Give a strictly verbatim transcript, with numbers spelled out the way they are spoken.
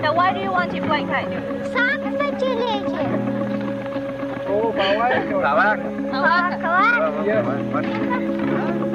So why do you want to play kite? Saan sa Chile? Oh, bawal. Bawal. Bawal. Bawal.